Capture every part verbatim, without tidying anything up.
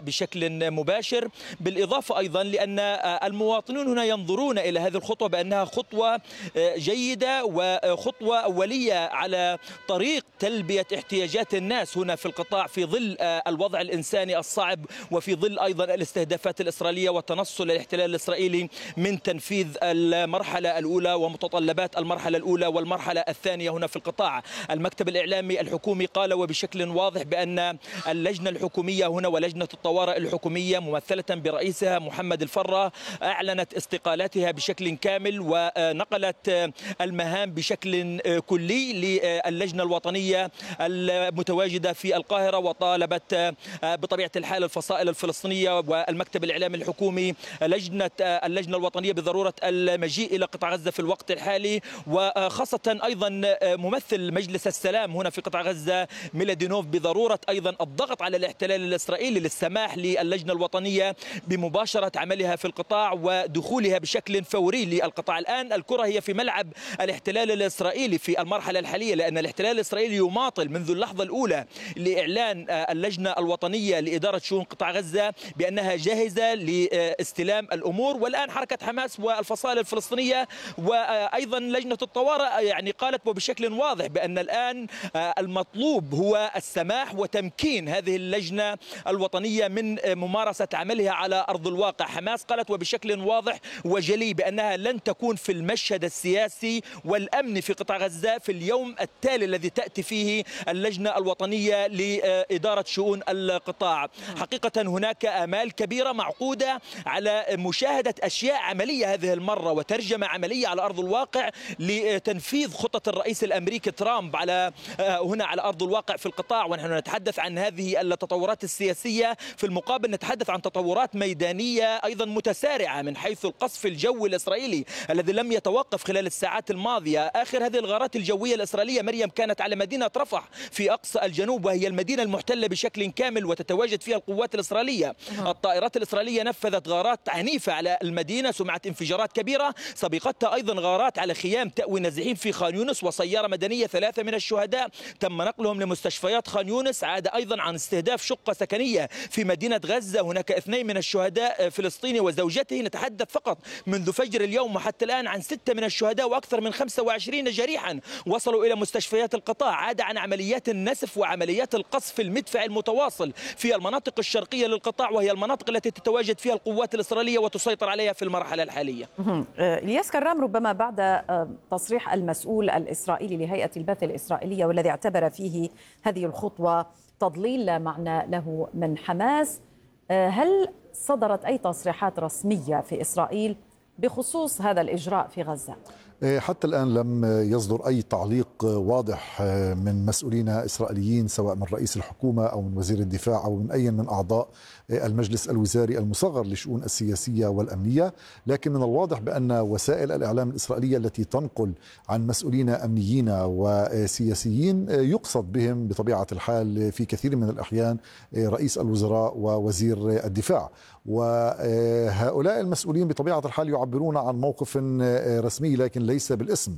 بشكل مباشر، بالإضافة أيضا لأن المواطنون هنا ينظرون إلى هذه الخطوة بأنها خطوة جيدة وخطوة أولية على طريق تلبية احتياجات الناس هنا في القطاع في ظل الوضع الإنساني الصعب وفي ظل أيضا الاستهدافات الإسرائيلية وتنصل الاحتلال الإسرائيلي من تنفيذ المرحلة الأولى ومتطلبات المرحلة الأولى والمرحلة الثانية هنا في القطاع. المكتب الإعلامي الحكومي قال وبشكل واضح بأن اللجنة الحكومية هنا ولجنة الطوارئ الحكومية ممثلة برئيسها محمد الفرة أعلنت استقالاتها بشكل كامل ونقلت المهام بشكل كلي للجنة الوطنية المتواجدة في القاهرة، وطالبت بطبيعة الحال الفصائل الفلسطينية والمكتب الإعلامي الحكومي لجنة اللجنة الوطنية بضرورة المجيء إلى قطاع غزة في الوقت الحالي، وخاصة أيضا ممثل مجلس السلام هنا في قطاع غزة ميلادينوف بضرورة أيضا الضغط على الاحتلال الإسرائيلي للسماح للجنة الوطنية بمباشرة عملها في القطاع ودخولها بشكل فوري للقطاع. الآن الكرة هي في ملعب الاحتلال الإسرائيلي في المرحلة الحالية، لأن الاحتلال الإسرائيلي يماطل منذ اللحظة الأولى لإعلان اللجنة الوطنية لإدارة شؤون قطاع غزة بأنها جاهزة لاستلام الأمور. والآن حركة حماس والفصائل الفلسطينية وأيضا لجنة الطوارئ يعني قالت وبشكل واضح بأن الآن المطلوب هو السماح وتمكين هذه اللجنة الوطنية من ممارسة عملها على أرض الواقع. حماس قالت وبشكل واضح وجلي بأنها لن تكون في المشهد السياسي والأمني في قطاع غزة في اليوم التالي الذي تأتي فيه اللجنة الوطنية لإدارة شؤون القطاع. حقيقة هناك آمال كبيرة معقودة على مشاهدة أشياء عملية هذه المرة وترجمة عملية على أرض الواقع لتنفيذ خطة الرئيس الأمريكي ترامب على هنا على أرض الواقع في القطاع. ونحن نتحدث عن هذه التطورات السياسية، في المقابل نتحدث عن تطورات ميدانية أيضا متسارعة من حيث القصف الجوي الإسرائيلي الذي لم يتوقف خلال الساعات الماضية. آخر هذه الغارات الجوية الإسرائيلية مريم كانت على مدينة رفح في أقصى الجنوب، وهي المدينة المحتلة بشكل كامل وتتواجد فيها القوات الإسرائيلية. الطائرات الإسرائيلية نفذت غارات عنيفة على المدينة سمعت انفجارات كبيرة، سبقتها أيضا غارات على خيام تأوي نازحين في خان يونس وسيارة مدنية. ثلاثة من الشهداء تم نقلهم لمستشفيات خان يونس. عاد أيضا عن استهداف شقة سكنية في مدينة غزة، هناك اثنين من الشهداء فلسطيني وزوجته. نتحدث فقط منذ فجر اليوم وحتى الآن عن ستة من الشهداء وأكثر من خمسة وعشرين جريحا وصلوا إلى مستشفيات القطاع. عاد عن عمليات النسف وعمليات القصف المدفعي المتواصل في المناطق الشرقية للقطاع، وهي المناطق التي تتواجد فيها القوات الإسرائيلية وتسيطر عليها في المرحلة الحالية. إلياس كرام، ربما بعد تصريح المسؤول الإسرائيلي لهيئة البث الإسرائيلية والذي اعتبر فيه هذه الخطوة تضليل لا معنى له من حماس، هل صدرت أي تصريحات رسمية في إسرائيل بخصوص هذا الإجراء في غزة؟ حتى الآن لم يصدر أي تعليق واضح من مسؤولين إسرائيليين سواء من رئيس الحكومة أو من وزير الدفاع أو من أي من أعضاء المجلس الوزاري المصغر للشؤون السياسية والأمنية. لكن من الواضح بأن وسائل الإعلام الإسرائيلية التي تنقل عن مسؤولين أمنيين وسياسيين يقصد بهم بطبيعة الحال في كثير من الأحيان رئيس الوزراء ووزير الدفاع، وهؤلاء المسؤولين بطبيعة الحال يعبرون عن موقف رسمي لكن ليس بالاسم.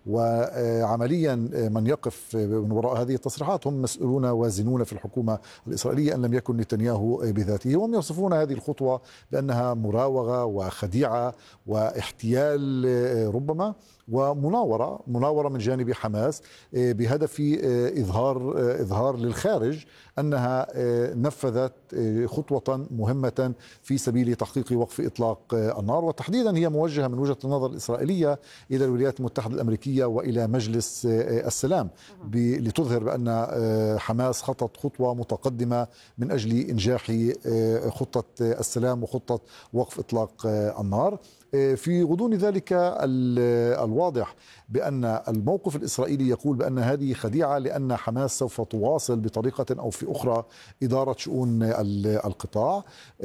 وعمليا من يقف من وراء هذه التصريحات هم مسؤولون وازنون في الحكومة الإسرائيلية إن لم يكن نتنياهو بذاته، وهم يصفون هذه الخطوة بأنها مراوغة وخديعة واحتيال ربما ومناورة مناورة من جانب حماس بهدف إظهار إظهار للخارج أنها نفذت خطوة مهمة في سبيل تحقيق وقف إطلاق النار، وتحديدا هي موجهة من وجهة النظر الإسرائيلية إلى الولايات المتحدة الأمريكية وإلى مجلس السلام لتظهر بأن حماس خطت خطوة متقدمة من أجل إنجاح خطة السلام وخطة وقف إطلاق النار. في غضون ذلك الواضح بأن الموقف الإسرائيلي يقول بأن هذه خديعة، لأن حماس سوف تواصل بطريقة أو في أخرى إدارة شؤون القطاع،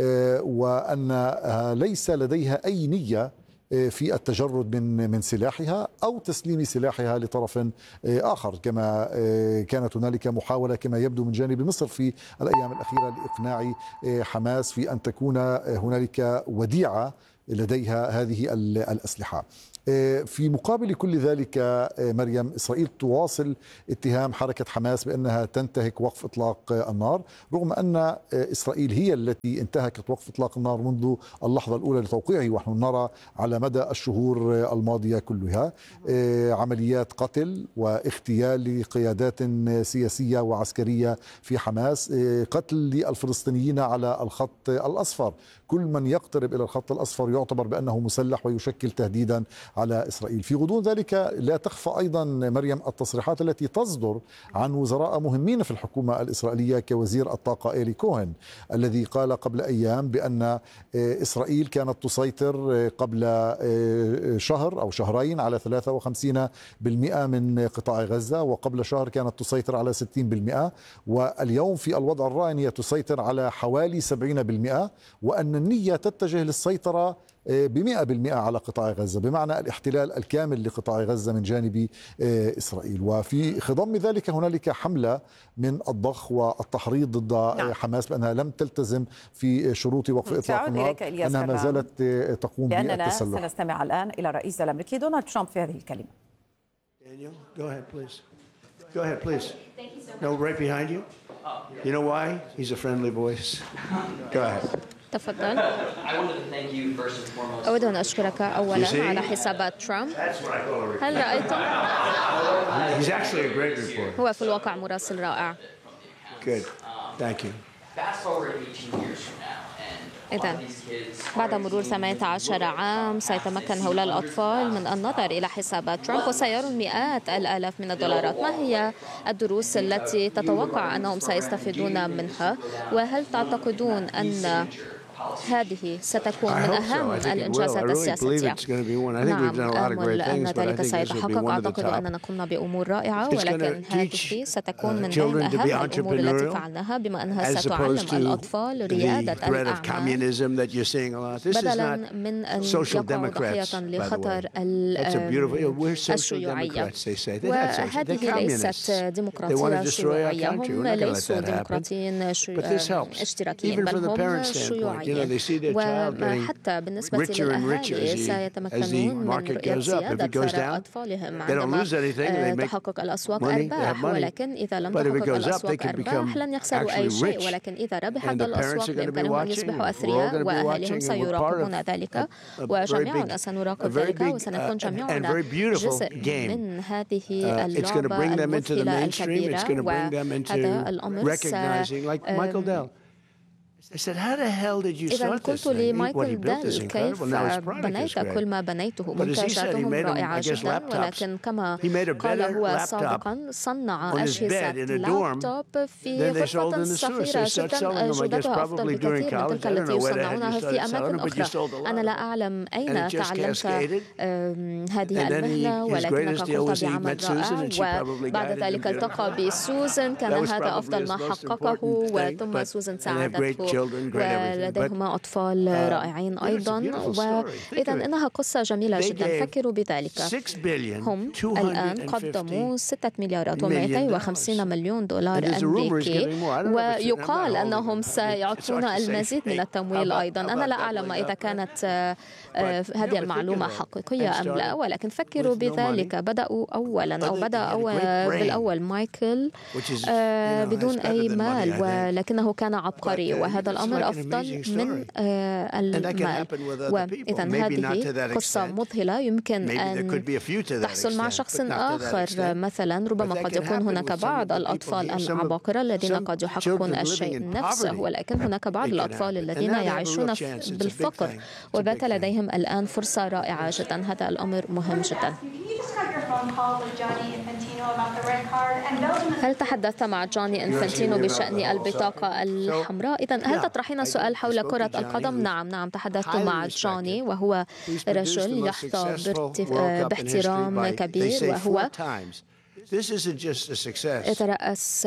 وأن ليس لديها أي نية في التجرد من من سلاحها أو تسليم سلاحها لطرف آخر، كما كانت هنالك محاولة كما يبدو من جانب مصر في الأيام الأخيرة لإقناع حماس في أن تكون هنالك وديعة لديها هذه الأسلحة. في مقابل كل ذلك مريم، إسرائيل تواصل اتهام حركة حماس بأنها تنتهك وقف إطلاق النار، رغم أن إسرائيل هي التي انتهكت وقف إطلاق النار منذ اللحظة الأولى لتوقيعه، ونحن نرى على مدى الشهور الماضية كلها عمليات قتل واغتيال لقيادات سياسية وعسكرية في حماس، قتل للفلسطينيين على الخط الأصفر. كل من يقترب إلى الخط الأصفر يعتبر بأنه مسلح ويشكل تهديدا على إسرائيل. في غضون ذلك لا تخفى أيضا مريم التصريحات التي تصدر عن وزراء مهمين في الحكومة الإسرائيلية كوزير الطاقة إيلي كوهن، الذي قال قبل أيام بأن إسرائيل كانت تسيطر قبل شهر أو شهرين على ثلاثة وخمسين بالمئة من قطاع غزة، وقبل شهر كانت تسيطر على ستين بالمئة، واليوم في الوضع الراهن هي تسيطر على حوالي سبعين بالمئة، وأن النية تتجه للسيطرة بمئة بالمئة على قطاع غزة، بمعنى الاحتلال الكامل لقطاع غزة من جانب إسرائيل. وفي خضم ذلك هنالك حملة من الضخ والتحريض ضد نعم. حماس بأنها لم تلتزم في شروط وقف إطلاق النار، أنها ما زالت تقوم بالتسلح. لأننا سنستمع الآن إلى الرئيس الأمريكي دونالد ترامب في هذه الكلمة. Daniel, go ahead, please. Go ahead, please. No, right behind you. You know why? He's a friendly voice. Go ahead. تفضل. أود أن أشكرك أولا على حسابات ترامب. هل رأيتم؟ هو في الواقع مراسل رائع. Good. Thank you. إذن بعد مرور ثمانية عشر عام سيتمكن هؤلاء الأطفال من النظر إلى حسابات ترامب وسيرون مئات الآلاف من الدولارات. ما هي الدروس التي تتوقع أنهم سيستفيدون منها؟ وهل تعتقدون أن هذه ستكون من أهم الإنجازات السياسية؟ نعم، آمل أن ذلك سيتحقق. أعتقد أننا قمنا بأمور رائعة، ولكن هذه ستكون من بين أهم الأمور التي فعلناها، بما أنها ستعلم الأطفال ريادة الأعمال بدلا من أن يقعوا ضحية لخطر الشيوعية. وهذه ليست ديمقراطية شيوعية، هم ليسوا ديمقراطيين اشتراكيين، بل هم شيوعيين. وحتى بالنسبة للأهالي سيتمكنون من رؤية زيادة ثراء أطفالهم عندما تحقق الأسواق أرباح، ولكن إذا لم تحقق الأسواق أرباح لن يخسروا أي شيء، ولكن إذا ربحت الأسواق بإمكانهم أن يصبحوا أثرياء، وأهاليهم سيراقبون ذلك وجميعنا سنراقب ذلك، وسنكون جميعنا جزء من هذه اللعبة المذهلة الكبيرة. وهذا الأمر إذا قلت لمايكل ديل كيف بنيت كل ما بنيته، منتجاتهم رائعة جدا، ولكن كما قال هو سابقا صنع أجهزة لابتوب في غرفة صغيرة جدا جودتها أفضل بكثير من تلك التي يصنعونها في أماكن أخرى. أنا لا أعلم أين تعلمت هذه المهنة، ولكنك قمت بعمل رائع. وبعد ذلك التقى بسوزن، كان هذا أفضل ما حققه، وثم سوزن ساعدته، ولديهما أطفال رائعين أيضا. وإذا إنها قصة جميلة جدا، فكروا بذلك. هم الآن قدموا ستة مليارات ومئتين وخمسين مليون دولار أمريكي، ويقال أنهم سيعطون المزيد من التمويل أيضا. أنا لا أعلم إذا كانت هذه المعلومة حقيقية أم لا، ولكن فكروا بذلك. بدأوا أولا أو بدأ أول بالأول مايكل بدون أي مال، ولكنه كان عبقري، وهذا الأمر أفضل من المال. وإذا هذه قصة مذهلة يمكن أن تحصل مع شخص آخر مثلا. ربما قد يكون هناك بعض الأطفال العباقرة الذين قد يحققون الشيء نفسه، ولكن هناك بعض الأطفال الذين يعيشون بالفقر، وبات لديهم الآن فرصة رائعة جدا. هذا الأمر مهم جدا. هل تحدثت مع جوني إنفانتينو بشأن البطاقة الحمراء؟ إذن هل تطرحين سؤال حول كرة القدم؟ نعم نعم تحدثت مع جوني، وهو رجل يحظى باحترام كبير، وهو يترأس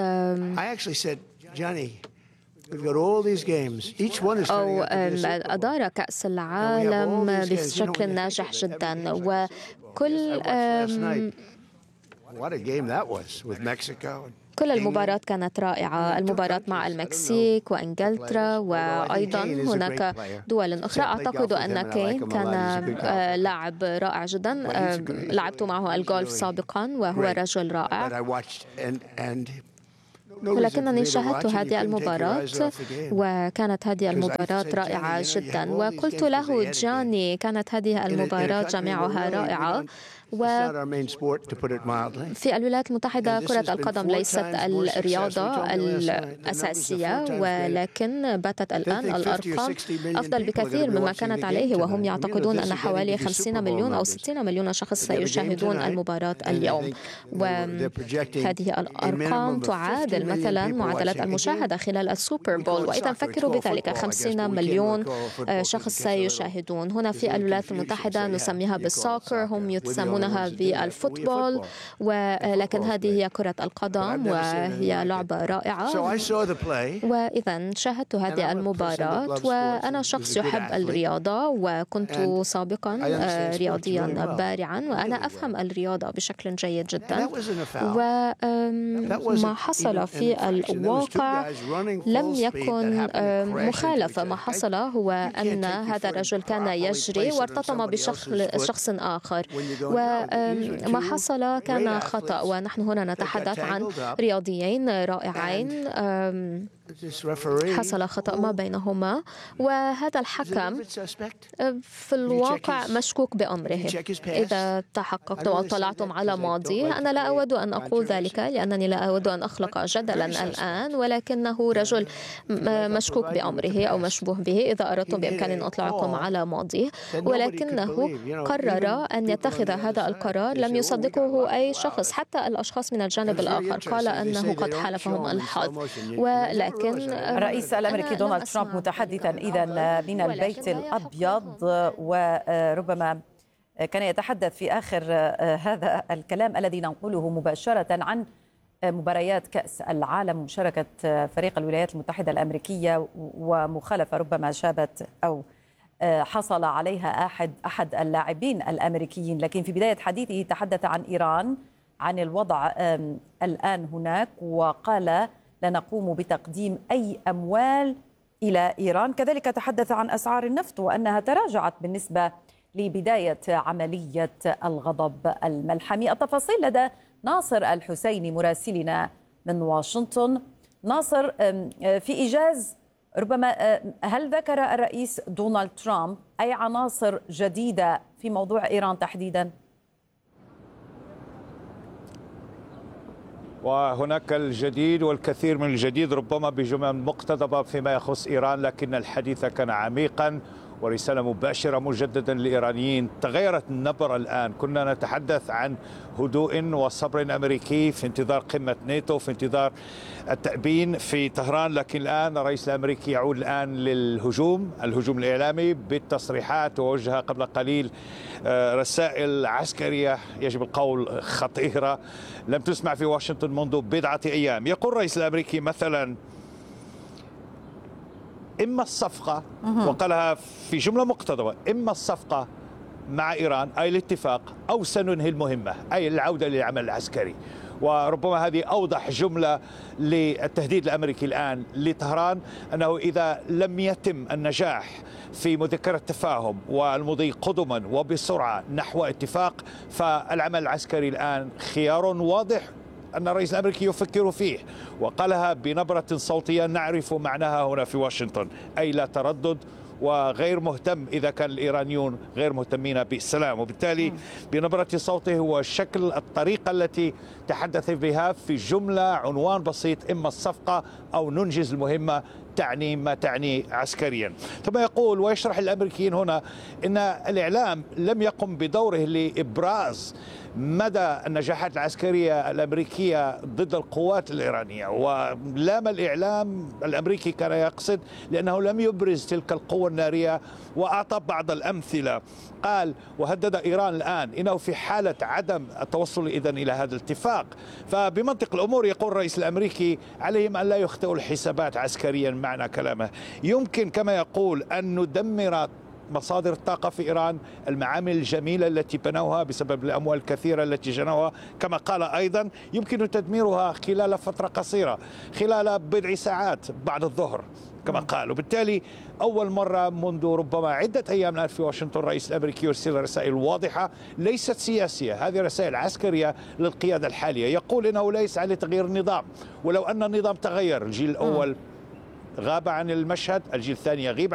أو أدار كأس العالم بشكل ناجح جدا، وكل كل المباراة كانت رائعة، المباراة مع المكسيك وإنجلترا، وأيضا هناك دول أخرى. أعتقد أن كين كان لاعب رائع جدا، لعبت معه الجولف سابقا وهو رجل رائع، ولكنني شاهدت هذه المباراة وكانت هذه المباراة رائعة جدا، وقلت له جاني كانت هذه المباراة جميعها رائعة. وفي الولايات المتحدة كرة القدم ليست الرياضة الأساسية، ولكن باتت الآن الأرقام أفضل بكثير مما كانت عليه، وهم يعتقدون أن حوالي خمسين مليون أو ستين مليون شخص سيشاهدون المباراة اليوم، وهذه الأرقام تعادل مثلا معدلات المشاهدة خلال السوبر بول، وإذا فكروا بذلك خمسين مليون شخص سيشاهدون. هنا في الولايات المتحدة نسميها بالسوكر، هم يسمون بالفوتبول، ولكن هذه هي كرة القدم وهي لعبة رائعة. وإذا شاهدت هذه المباراة، وأنا شخص يحب الرياضة وكنت سابقا رياضيا بارعا، وأنا أفهم الرياضة بشكل جيد جدا، وما حصل في الواقع لم يكن مخالفة. ما حصل هو أن هذا الرجل كان يجري وارتطم بشخص آخر، وما حصل كان خطأ، ونحن هنا نتحدث عن رياضيين رائعين، حصل خطأ ما بينهما، وهذا الحكم في الواقع مشكوك بأمره. إذا تحققتم أو طلعتم على ماضيه، أنا لا أود أن أقول ذلك لأنني لا أود أن أخلق جدلا الآن، ولكنه رجل مشكوك بأمره أو مشبوه به. إذا أردتم بإمكاني أن أطلعكم على ماضيه، ولكنه قرر أن يتخذ هذا القرار، لم يصدقه أي شخص، حتى الأشخاص من الجانب الآخر، قال أنه قد حالفهم الحظ. ولكن الرئيس الأمريكي دونالد ترامب متحدثا إذا من البيت الأبيض، وربما كان يتحدث في آخر هذا الكلام الذي ننقله مباشرة عن مباريات كأس العالم، مشاركة فريق الولايات المتحدة الأمريكية ومخالفة ربما شابت أو حصل عليها أحد أحد اللاعبين الأمريكيين. لكن في بداية حديثه تحدث عن إيران، عن الوضع الآن هناك، وقال لا نقوم بتقديم أي أموال إلى إيران. كذلك تحدث عن أسعار النفط وأنها تراجعت بالنسبة لبداية عملية الغضب الملحمي. التفاصيل لدى ناصر الحسيني مراسلنا من واشنطن. ناصر، في إيجاز ربما هل ذكر الرئيس دونالد ترامب أي عناصر جديدة في موضوع إيران تحديداً؟ وهناك الجديد والكثير من الجديد، ربما بجمل مقتضبة فيما يخص إيران، لكن الحديث كان عميقا ورسالة مباشرة مجددا للإيرانيين. تغيرت النبرة الآن، كنا نتحدث عن هدوء وصبر أمريكي في انتظار قمة ناتو، في انتظار التأبين في طهران، لكن الآن الرئيس الأمريكي يعود الآن للهجوم، الهجوم الإعلامي بالتصريحات، ووجه قبل قليل رسائل عسكرية يجب القول خطيرة لم تسمع في واشنطن منذ بضعة أيام. يقول الرئيس الأمريكي مثلا إما الصفقة، وقالها في جملة مقتضبة، إما الصفقة مع إيران أي الاتفاق، أو سننهي المهمة أي العودة للعمل العسكري. وربما هذه أوضح جملة للتهديد الأمريكي الآن لطهران، أنه إذا لم يتم النجاح في مذكرة التفاهم والمضي قدما وبسرعة نحو اتفاق، فالعمل العسكري الآن خيار واضح أن الرئيس الأمريكي يفكر فيه، وقالها بنبرة صوتية نعرف معناها هنا في واشنطن، أي لا تردد وغير مهتم إذا كان الإيرانيون غير مهتمين بالسلام. وبالتالي بنبرة صوته هو شكل الطريقة التي تحدث بها في جملة عنوان بسيط، إما الصفقة أو ننجز المهمة، تعني ما تعني عسكريا. ثم يقول ويشرح الأمريكيين هنا أن الإعلام لم يقم بدوره لإبراز مدى النجاحات العسكرية الأمريكية ضد القوات الإيرانية، ولام الإعلام الأمريكي كان يقصد لأنه لم يبرز تلك القوة النارية، وأعطى بعض الأمثلة. قال وهدد إيران الآن إنه في حالة عدم التوصل إذن إلى هذا الاتفاق، فبمنطق الأمور يقول الرئيس الأمريكي عليهم أن لا يخطئوا الحسابات عسكريا. معنى كلامه يمكن كما يقول أن ندمر مصادر الطاقة في إيران، المعامل الجميلة التي بنوها بسبب الأموال الكثيرة التي جنوها، كما قال أيضا يمكن تدميرها خلال فترة قصيرة، خلال بضع ساعات بعد الظهر كما قال. وبالتالي أول مرة منذ ربما عدة أيام الآن في واشنطن الرئيس الأمريكي يرسل رسائل واضحة ليست سياسية، هذه رسائل عسكرية للقيادة الحالية، يقول إنه ليس عليه تغيير النظام، ولو أن النظام تغير الجيل الأول غاب عن المشهد، الجيل الثاني يغيب